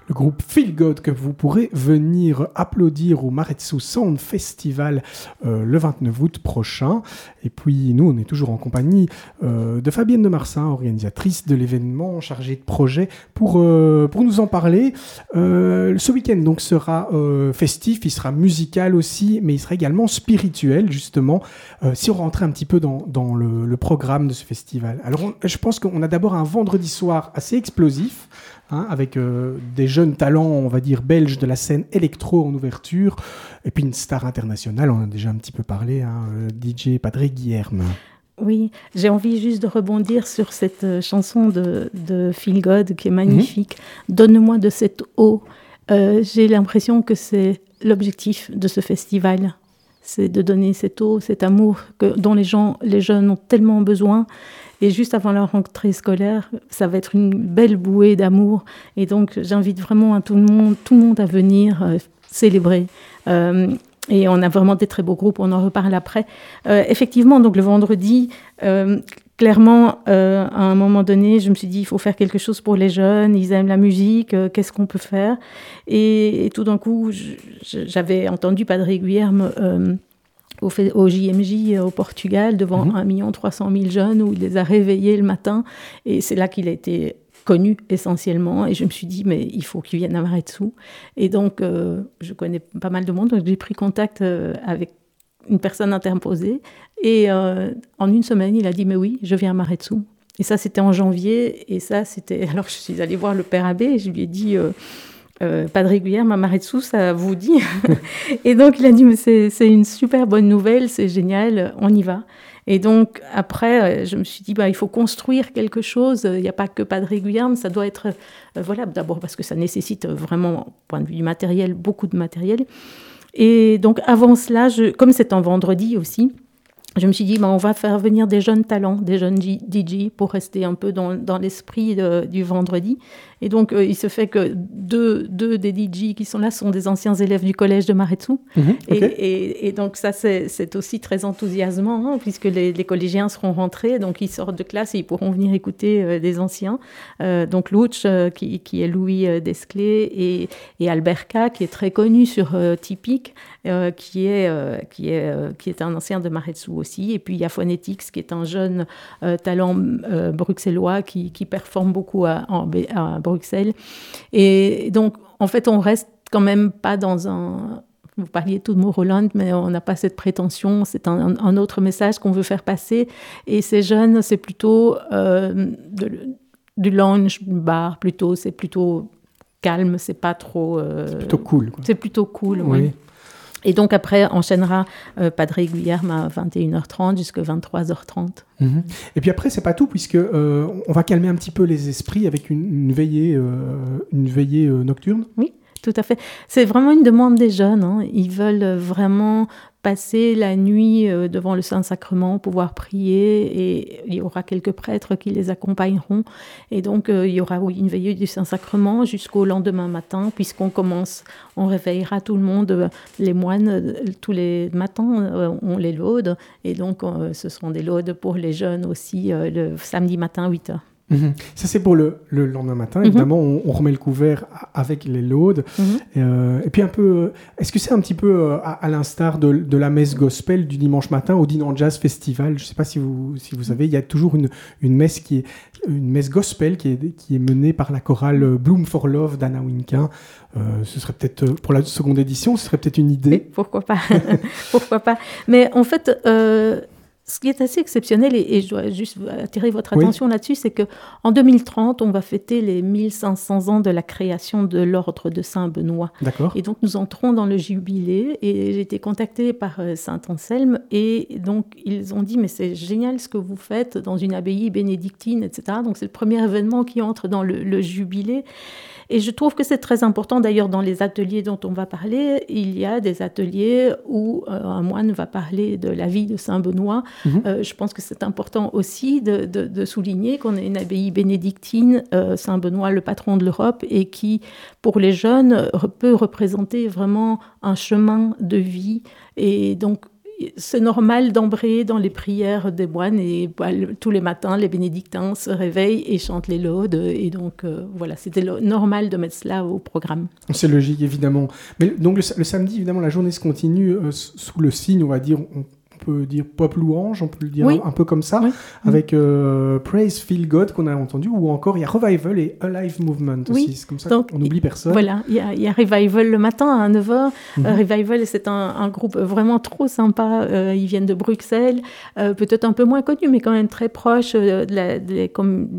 le groupe Feel God que vous pourrez venir applaudir au Maretsu Sound Festival le 29 août prochain. Et puis nous, on est toujours en compagnie de Fabienne de Marsin, organisatrice de l'événement, chargée de projet, pour nous en parler. Ce week-end donc sera festif, il sera musical aussi, mais il sera également spirituel justement. Si on rentrait un petit peu dans le programme de ce festival. Alors je pense qu'on a d'abord un vendredi soir assez explosif, avec des jeunes talents, on va dire, belges de la scène électro en ouverture, et puis une star internationale, on en a déjà un petit peu parlé, DJ Patrick Guilherme. Oui, j'ai envie juste de rebondir sur cette chanson de Feel God qui est magnifique. Donne-moi de cette eau. J'ai l'impression que c'est l'objectif de ce festival. C'est de donner cette eau, cet amour dont les jeunes ont tellement besoin. Et juste avant la rentrée scolaire, ça va être une belle bouée d'amour. Et donc, j'invite vraiment tout le monde à venir célébrer. Et on a vraiment des très beaux groupes, on en reparle après. Effectivement, donc le vendredi, clairement, à un moment donné, je me suis dit, il faut faire quelque chose pour les jeunes, ils aiment la musique, qu'est-ce qu'on peut faire ? Et tout d'un coup, j'avais entendu Padre Guilherme au JMJ au Portugal, devant 1 300 000 jeunes, où il les a réveillés le matin. Et c'est là qu'il a été connu essentiellement. Et je me suis dit, mais il faut qu'il vienne à Maretsu. Et donc, je connais pas mal de monde, donc j'ai pris contact avec une personne interposée. Et en une semaine, il a dit, mais oui, je viens à Maretsu. Et ça, c'était en janvier. Et ça, c'était... Alors, je suis allée voir le père abbé et je lui ai dit... Padre Guilherme à Maretsu, ça vous dit? Et donc, il a dit, mais c'est une super bonne nouvelle, c'est génial, on y va. Et donc, après, je me suis dit, il faut construire quelque chose. Il n'y a pas que Padre Guilherme, ça doit être... voilà, d'abord parce que ça nécessite vraiment, au point de vue du matériel, beaucoup de matériel. Et donc, avant cela, comme c'est un vendredi aussi, je me suis dit, on va faire venir des jeunes talents, des jeunes DJ pour rester un peu dans l'esprit du vendredi. Et donc, il se fait que deux des DJ qui sont là sont des anciens élèves du collège de Maretsu. Okay. Et donc, ça, c'est aussi très enthousiasmant, puisque les collégiens seront rentrés, donc ils sortent de classe et ils pourront venir écouter des anciens. Donc, Luch, qui est Louis Desclés, et Alberca, qui est très connu sur Typique, qui est un ancien de Maretsu aussi. Et puis, il y a Phonetics, qui est un jeune talent bruxellois qui performe beaucoup à Bruxelles. Et donc, en fait, on reste quand même pas dans un... Vous parliez tout de Tomorrowland, mais on n'a pas cette prétention. C'est un autre message qu'on veut faire passer. Et ces jeunes, c'est plutôt du lounge bar, plutôt. C'est plutôt calme, c'est pas trop... c'est plutôt cool, quoi. C'est plutôt cool, oui. Et donc, après, enchaînera Padre Guilherme à 21h30 jusqu'à 23h30. Et puis après, c'est pas tout, puisque on va calmer un petit peu les esprits avec une veillée nocturne. Oui, tout à fait. C'est vraiment une demande des jeunes. Ils veulent vraiment passer la nuit devant le Saint-Sacrement, pouvoir prier, et il y aura quelques prêtres qui les accompagneront. Et donc, il y aura une veillée du Saint-Sacrement jusqu'au lendemain matin, on réveillera tout le monde, les moines, tous les matins, on les laude. Et donc, ce seront des laudes pour les jeunes aussi, le samedi matin, 8h. Ça, c'est pour le lendemain matin. Évidemment, on remet le couvert avec les laudes. Et puis un peu, est-ce que c'est un petit peu à l'instar de la messe gospel du dimanche matin au Dinan Jazz Festival? Je ne sais pas si vous savez, il y a toujours une messe qui est une messe gospel qui est menée par la chorale Bloom for Love d'Anna Winquin. Ce serait peut-être, pour la seconde édition, ce serait peut-être une idée. Oui, pourquoi pas. Pourquoi pas. Mais en fait... ce qui est assez exceptionnel, et je dois juste attirer votre attention là-dessus, c'est qu'en 2030, on va fêter les 1500 ans de la création de l'ordre de Saint-Benoît. D'accord. Et donc, nous entrons dans le jubilé, et j'ai été contactée par Saint-Anselme, et donc, ils ont dit, mais c'est génial ce que vous faites dans une abbaye bénédictine, etc. Donc, c'est le premier événement qui entre dans le jubilé. Et je trouve que c'est très important, d'ailleurs, dans les ateliers dont on va parler, il y a des ateliers où un moine va parler de la vie de Saint-Benoît. Je pense que c'est important aussi de souligner qu'on est une abbaye bénédictine, Saint-Benoît, le patron de l'Europe, et qui, pour les jeunes, peut représenter vraiment un chemin de vie. Et donc, c'est normal d'embrayer dans les prières des moines et tous les matins, les bénédictins se réveillent et chantent les laudes. Et donc, voilà, c'était normal de mettre cela au programme. C'est logique, évidemment. Mais donc, le samedi, évidemment, la journée se continue sous le signe, on va dire, on peut dire pop louange, on peut le dire un peu comme ça, avec Praise Feel God qu'on a entendu, ou encore il y a Revival et Alive Movement aussi. C'est comme ça qu'on n'oublie personne. Voilà, il y a Revival le matin à 9h. Revival, c'est un groupe vraiment trop sympa. Ils viennent de Bruxelles, peut-être un peu moins connus, mais quand même très proches des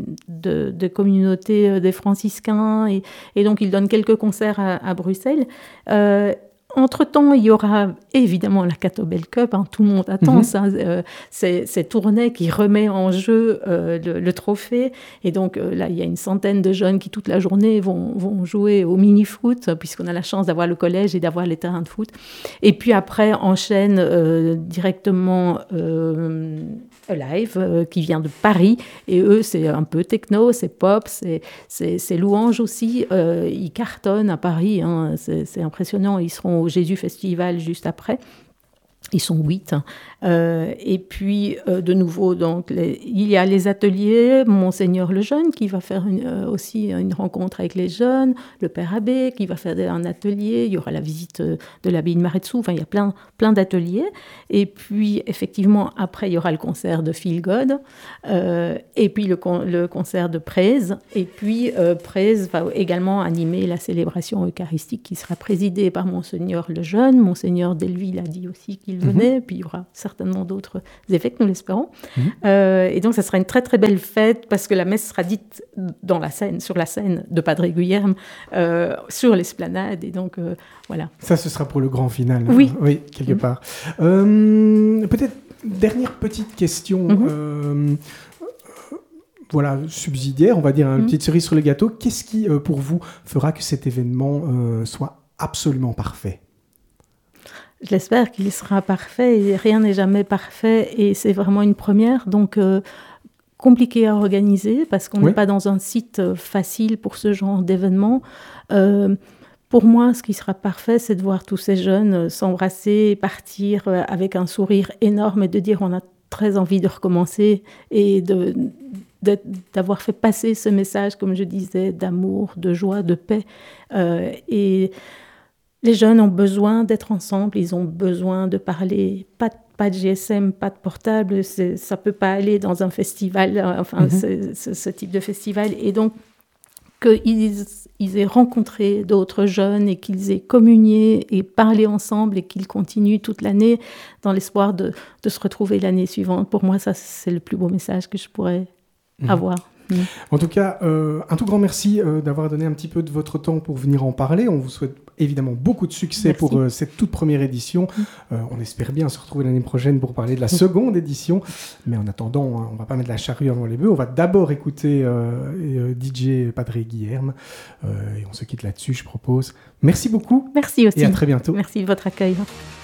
communautés des franciscains. Et donc, ils donnent quelques concerts à Bruxelles. Entre-temps, il y aura évidemment la Catobel Cup, tout le monde attend ça, c'est Tournai qui remet en jeu le trophée, et donc là il y a une centaine de jeunes qui toute la journée vont jouer au mini-foot, puisqu'on a la chance d'avoir le collège et d'avoir les terrains de foot, et puis après enchaîne directement Alive, qui vient de Paris, et eux c'est un peu techno, c'est pop, c'est louange aussi, ils cartonnent à Paris, c'est impressionnant, ils seront au Jésus Festival juste après. Ils sont 8. Et puis, de nouveau, donc, il y a les ateliers, Monseigneur le Jeune, qui va faire aussi une rencontre avec les jeunes, le Père Abbé, qui va faire un atelier, il y aura la visite de l'abbaye de Maretsu, il y a plein d'ateliers. Et puis, effectivement, après, il y aura le concert de Feel God, et puis le concert de Praise. Et puis, Praise va également animer la célébration eucharistique qui sera présidée par Monseigneur le Jeune. Monseigneur Delville a dit aussi qu'il venait, puis il y aura certainement d'autres évêques, nous l'espérons. Et donc, ça sera une très, très belle fête, parce que la messe sera dite sur la scène de Padre Guilherme, sur l'esplanade, et donc, voilà. Ça, ce sera pour le grand final. Oui. Oui, quelque part. Peut-être, dernière petite question, voilà, subsidiaire, on va dire, une petite cerise sur le gâteau. Qu'est-ce qui, pour vous, fera que cet événement soit absolument parfait ? J'espère qu'il sera parfait, et rien n'est jamais parfait, et c'est vraiment une première, donc compliqué à organiser, parce qu'on n'est pas dans un site facile pour ce genre d'événement. Pour moi, ce qui sera parfait, c'est de voir tous ces jeunes s'embrasser, partir avec un sourire énorme, et de dire on a très envie de recommencer, et d'avoir fait passer ce message, comme je disais, d'amour, de joie, de paix, et les jeunes ont besoin d'être ensemble, ils ont besoin de parler, pas de GSM, pas de portable, ça ne peut pas aller dans un festival, ce type de festival. Et donc, qu'ils aient rencontré d'autres jeunes et qu'ils aient communié et parlé ensemble et qu'ils continuent toute l'année dans l'espoir de se retrouver l'année suivante. Pour moi, ça, c'est le plus beau message que je pourrais avoir. En tout cas, un tout grand merci d'avoir donné un petit peu de votre temps pour venir en parler. On vous souhaite évidemment beaucoup de succès pour cette toute première édition. On espère bien se retrouver l'année prochaine pour parler de la seconde édition. Mais en attendant, on ne va pas mettre la charrue avant les bœufs. On va d'abord écouter DJ Padre Guilherme. Et on se quitte là-dessus, je propose. Merci beaucoup. Merci aussi. Et à très bientôt. Merci de votre accueil.